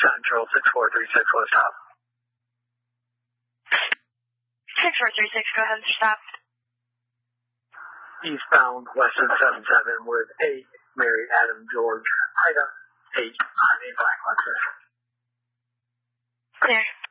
Central 6436, will stop. 6436, go ahead and stop. Eastbound Western 77 with 8 Mary Adam George Ida 8 on a black Lexus. Clear.